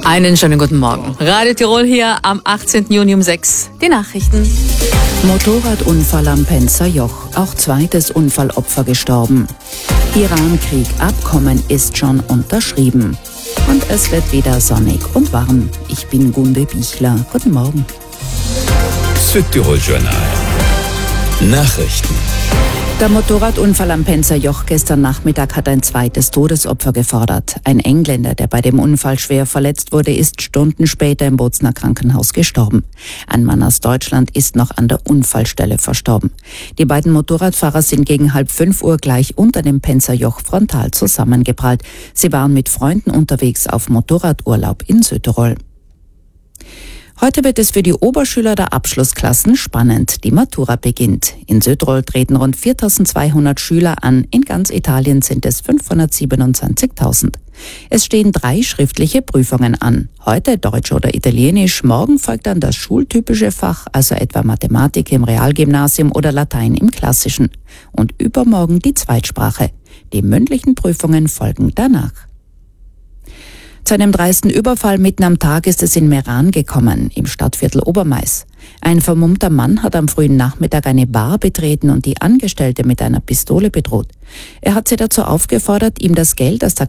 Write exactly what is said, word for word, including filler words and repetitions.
Einen schönen guten Morgen. Radio Tirol hier am achtzehnten Juni um sechs. Die Nachrichten. Motorradunfall am Penzer-Joch. Auch zweites Unfallopfer gestorben. Iran-Krieg. Abkommen ist schon unterschrieben. Und es wird wieder sonnig und warm. Ich bin Gunde Bichler. Guten Morgen. Südtirol Journal. Nachrichten. Der Motorradunfall am Penzer-Joch gestern Nachmittag hat ein zweites Todesopfer gefordert. Ein Engländer, der bei dem Unfall schwer verletzt wurde, ist Stunden später im Bozner Krankenhaus gestorben. Ein Mann aus Deutschland ist noch an der Unfallstelle verstorben. Die beiden Motorradfahrer sind gegen halb fünf Uhr gleich unter dem Penzer-Joch frontal zusammengeprallt. Sie waren mit Freunden unterwegs auf Motorradurlaub in Südtirol. Heute wird es für die Oberschüler der Abschlussklassen spannend. Die Matura beginnt. In Südtirol treten rund viertausendzweihundert Schüler an. In ganz Italien sind es fünfhundertsiebenundzwanzigtausend. Es stehen drei schriftliche Prüfungen an. Heute Deutsch oder Italienisch. Morgen folgt dann das schultypische Fach, also etwa Mathematik im Realgymnasium oder Latein im Klassischen. Und übermorgen die Zweitsprache. Die mündlichen Prüfungen folgen danach. Zu einem dreisten Überfall mitten am Tag ist es in Meran gekommen, im Stadtviertel Obermais. Ein vermummter Mann hat am frühen Nachmittag eine Bar betreten und die Angestellte mit einer Pistole bedroht. Er hat sie dazu aufgefordert, ihm das Geld aus der